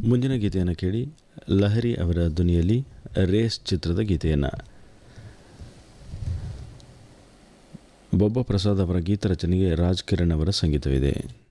ಮುಂದಿನ ಗೀತೆಯನ್ನು ಕೇಳಿ. ಲಹರಿ ಅವರ ಧ್ವನಿಯಲ್ಲಿ ರೇಸ್ ಚಿತ್ರದ ಗೀತೆಯನ್ನು. ಬೊಬ್ಬ ಪ್ರಸಾದ್ ಅವರ ಗೀತ ರಚನೆಗೆ ರಾಜ್ ಕಿರಣ್ ಅವರ ಸಂಗೀತವಿದೆ.